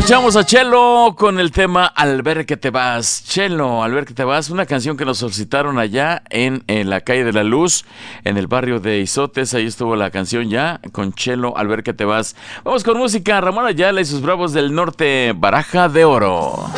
Escuchamos a Chelo con el tema Al ver que te vas. Chelo, Al ver que te vas, una canción que nos solicitaron allá en la calle de la Luz, en el barrio de Izotes. Ahí estuvo la canción ya con Chelo, Al ver que te vas. Vamos con música. Ramón Ayala y sus Bravos del Norte, Baraja de Oro.